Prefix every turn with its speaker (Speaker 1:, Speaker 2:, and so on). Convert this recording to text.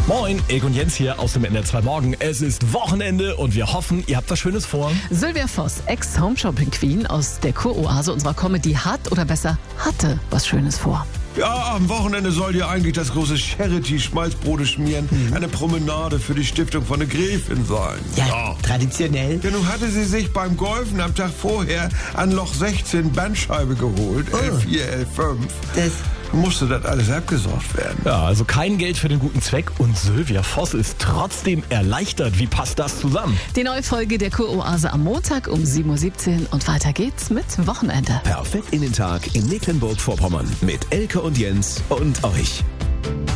Speaker 1: Moin, Erik und Jens hier aus dem NDR 2 Morgen. Es ist Wochenende und wir hoffen, ihr habt was Schönes vor.
Speaker 2: Sylvia Voss, Ex-Home-Shopping-Queen aus der Kuroase unserer Comedy, hat oder besser hatte was Schönes vor.
Speaker 3: Ja, am Wochenende soll dir eigentlich das große Charity-Schmalzbrote schmieren eine Promenade für die Stiftung von der Gräfin sein.
Speaker 4: Ja, traditionell.
Speaker 3: Ja, nun hatte sie sich beim Golfen am Tag vorher an Loch 16 Bandscheibe geholt, L4, L5.
Speaker 4: Das
Speaker 3: Musste das alles abgesorgt werden.
Speaker 1: Ja, also kein Geld für den guten Zweck und Sylvia Voss ist trotzdem erleichtert. Wie passt das zusammen?
Speaker 2: Die neue Folge der Kuroase am Montag um 7.17 Uhr und weiter geht's mit Wochenende.
Speaker 5: Perfekt in den Tag in Mecklenburg-Vorpommern mit Elke und Jens und euch.